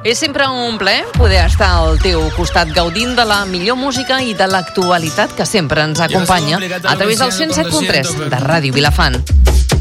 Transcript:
És sempre un plaer poder estar al teu costat gaudint de la millor música i de l'actualitat que sempre ens acompanya a través del 107.3 de Ràdio Vilafant.